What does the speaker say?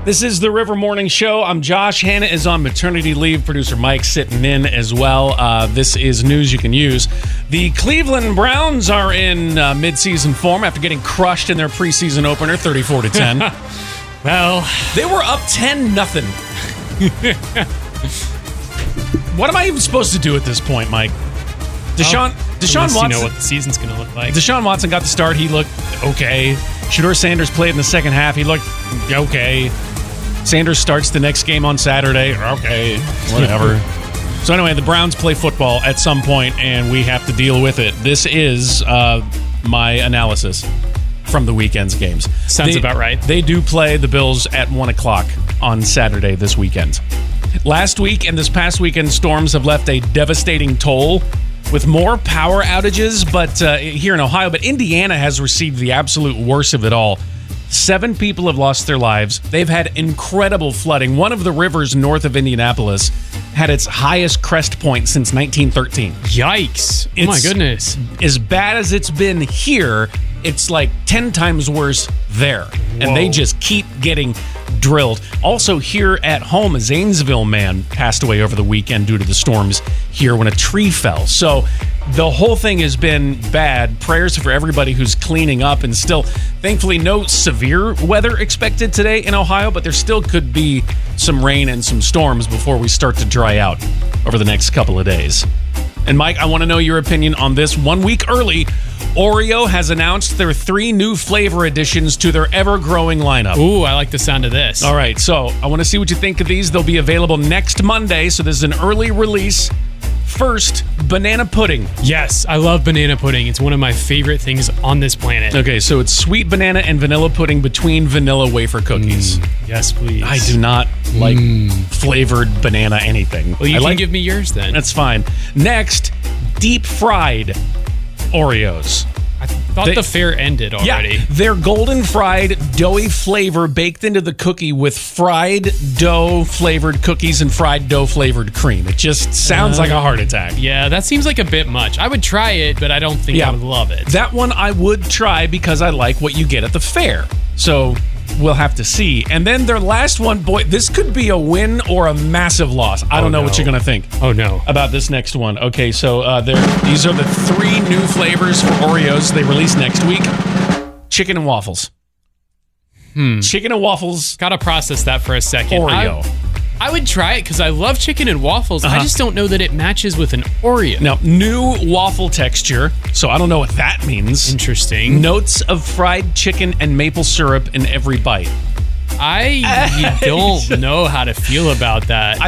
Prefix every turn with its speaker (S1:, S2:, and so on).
S1: This is the River Morning Show. I'm Josh. Hannah is on maternity leave. Producer Mike sitting in as well. This is news you can use. The Cleveland Browns are in midseason form after getting crushed in their preseason opener, 34-10.
S2: Well,
S1: they were up 10-0. What am I even supposed to do at this point, Mike? Deshaun Watson.
S2: You know what the season's going to look like.
S1: Deshaun Watson got the start. He looked okay. Shedeur Sanders played in the second half. He looked okay. Sanders starts the next game on Saturday. Okay, whatever. So anyway, the Browns play football at some point, and we have to deal with it. This is my analysis from the weekend's games.
S2: Sounds about right.
S1: They do play the Bills at 1 o'clock on Saturday this weekend. Last week and this past weekend, storms have left a devastating toll with more power outages here in Ohio. But Indiana has received the absolute worst of it all. 7 people have lost their lives. They've had incredible flooding. One of the rivers north of Indianapolis had its highest crest point since 1913.
S2: Yikes. Oh my goodness.
S1: As bad as it's been here, it's like 10 times worse there. Whoa. And they just keep getting drilled. Also here at home, a Zanesville man passed away over the weekend due to the storms here when a tree fell. So the whole thing has been bad. Prayers for everybody who's cleaning up, and still, thankfully, no severe weather expected today in Ohio, but there still could be some rain and some storms before we start to dry out over the next couple of days. And Mike, I want to know your opinion on this. 1 week early, Oreo has announced their 3 new flavor additions to their ever-growing lineup.
S2: Ooh, I like the sound of this.
S1: All right, so I want to see what you think of these. They'll be available next Monday, so this is an early release. First, banana pudding.
S2: Yes, I love banana pudding. It's one of my favorite things on this planet.
S1: Okay, so it's sweet banana and vanilla pudding between vanilla wafer cookies.
S2: Yes, please.
S1: I do not like flavored banana anything.
S2: Well, you can give me yours then.
S1: That's fine. Next, deep fried Oreos.
S2: I thought the fair ended already.
S1: Yeah, they're golden fried, doughy flavor baked into the cookie with fried dough flavored cookies and fried dough flavored cream. It just sounds like a heart attack.
S2: Yeah, that seems like a bit much. I would try it, but I don't think I would love it.
S1: That one I would try because I like what you get at the fair. So we'll have to see. And then their last one, boy, this could be a win or a massive loss. I don't know what you're going to think.
S2: Oh, no.
S1: About this next one. Okay, so these are the 3 new flavors for Oreos they release next week. Chicken and waffles. Chicken and waffles.
S2: Gotta process that for a second.
S1: Oreo.
S2: I would try it because I love chicken and waffles. I just don't know that it matches with an Oreo.
S1: Now, new waffle texture, so I don't know what that means.
S2: Interesting.
S1: Notes of fried chicken and maple syrup in every bite.
S2: I don't know how to feel about that.